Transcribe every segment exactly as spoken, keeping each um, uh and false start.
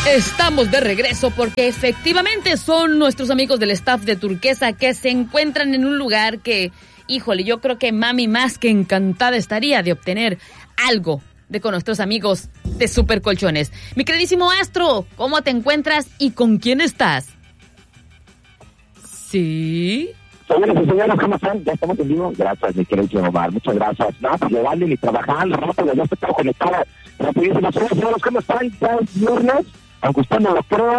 Estamos de regreso porque efectivamente son nuestros amigos del staff de Turquesa que se encuentran en un lugar que, híjole, yo creo que mami más que encantada estaría de obtener algo de con nuestros amigos de Super Colchones. Mi queridísimo Astro, ¿cómo te encuentras y con quién estás? ¿Sí? Señoras y señores, ¿cómo están? Ya estamos en vivo. Gracias, mi querido Omar. Muchas gracias. No, pues legal y trabajando rápido. Ya estoy conectada. Rapidísimo. Señores, ¿cómo están? Ya es viernes, aunque usted no lo crea.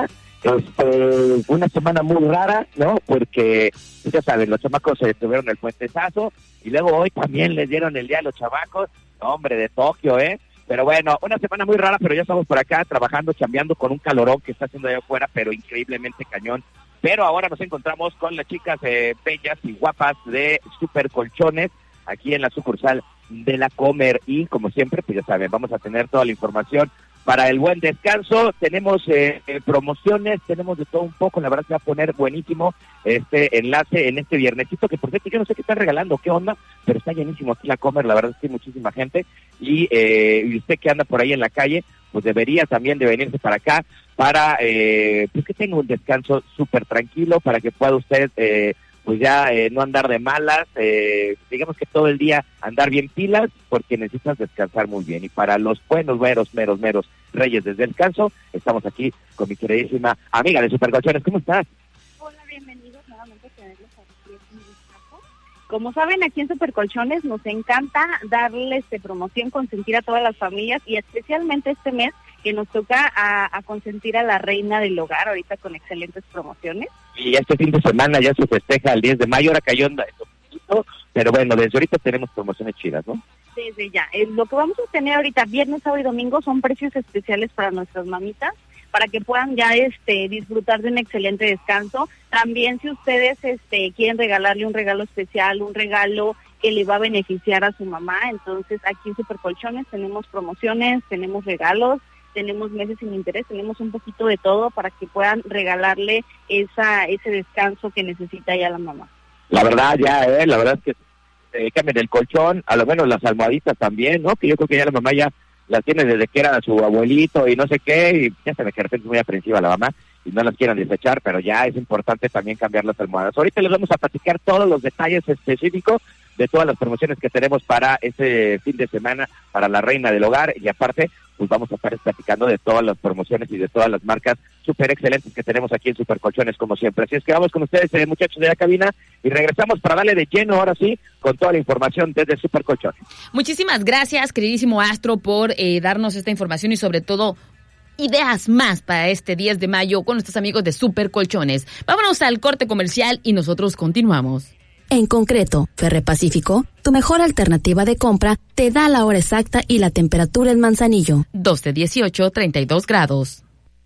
Este, una semana muy rara, ¿no? Porque, ya saben, los chamacos se tuvieron el puentezazo y luego hoy también les dieron el día a los chamacos. Hombre, de Tokio, ¿eh? Pero bueno, una semana muy rara, pero ya estamos por acá trabajando, chambeando con un calorón que está haciendo allá afuera, pero increíblemente cañón. Pero ahora nos encontramos con las chicas eh, bellas y guapas de Super Colchones, aquí en la sucursal de la Comer. Y como siempre, pues ya saben, vamos a tener toda la información para el buen descanso. Tenemos eh, eh, promociones, tenemos de todo un poco. La verdad se va a poner buenísimo este enlace en este viernesito, que por cierto yo no sé qué están regalando, qué onda, pero está llenísimo aquí la Comer. La verdad es que hay muchísima gente. Y, eh, y usted que anda por ahí en la calle, pues debería también de venirse para acá, para eh, pues que tenga un descanso súper tranquilo, para que pueda usted eh, pues ya eh, no andar de malas, eh, digamos que todo el día andar bien pilas, porque necesitas descansar muy bien. Y para los buenos, meros, meros, meros reyes del descanso, estamos aquí con mi queridísima amiga de Super Colchones. ¿Cómo estás? Hola, bienvenidos nuevamente a tenerlos aquí en México. Como saben, aquí en Super Colchones nos encanta darles de promoción, consentir a todas las familias, y especialmente este mes que nos toca a, a consentir a la reina del hogar, ahorita con excelentes promociones. Y este fin de semana ya se festeja el diez de mayo, ahora cayó en poquito, pero bueno, desde ahorita tenemos promociones chidas, ¿no? Desde ya. Eh, lo que vamos a tener ahorita, viernes, sábado y domingo, son precios especiales para nuestras mamitas, para que puedan ya este disfrutar de un excelente descanso. También si ustedes este quieren regalarle un regalo especial, un regalo que le va a beneficiar a su mamá, entonces aquí en Super Colchones tenemos promociones, tenemos regalos, tenemos meses sin interés, tenemos un poquito de todo para que puedan regalarle esa ese descanso que necesita ya la mamá. La verdad, ya, eh, la verdad es que eh, cambien el colchón, a lo menos las almohaditas también, ¿no? Que yo creo que ya la mamá ya las tiene desde que era su abuelito y no sé qué, y ya se me que de repente es muy aprensiva la mamá y no las quieran desechar, pero ya es importante también cambiar las almohadas. Ahorita les vamos a platicar todos los detalles específicos de todas las promociones que tenemos para este fin de semana para la reina del hogar, y aparte pues vamos a estar platicando de todas las promociones y de todas las marcas súper excelentes que tenemos aquí en Super Colchones, como siempre. Así es que vamos con ustedes, eh, muchachos de la cabina, y regresamos para darle de lleno, ahora sí, con toda la información desde Super Colchones. Muchísimas gracias, queridísimo Astro, por eh, darnos esta información y sobre todo ideas más para este diez de mayo con nuestros amigos de Super Colchones. Vámonos al corte comercial y nosotros continuamos. En concreto, Ferre Pacífico, tu mejor alternativa de compra, te da la hora exacta y la temperatura en Manzanillo. doce dieciocho, treinta y dos grados.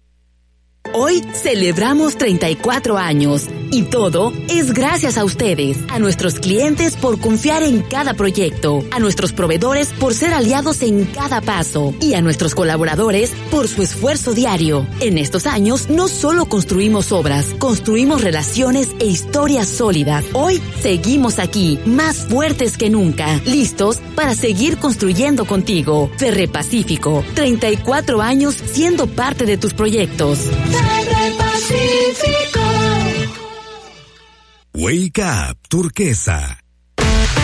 Hoy celebramos treinta y cuatro años y todo es gracias a ustedes, a nuestros clientes por confiar en cada proyecto, a nuestros proveedores por ser aliados en cada paso y a nuestros colaboradores por su esfuerzo diario. En estos años no solo construimos obras, construimos relaciones e historias sólidas. Hoy seguimos aquí, más fuertes que nunca, listos para seguir construyendo contigo. Ferre Pacífico, treinta y cuatro años siendo parte de tus proyectos. Ferre Pacífico. Wake Up Turquesa.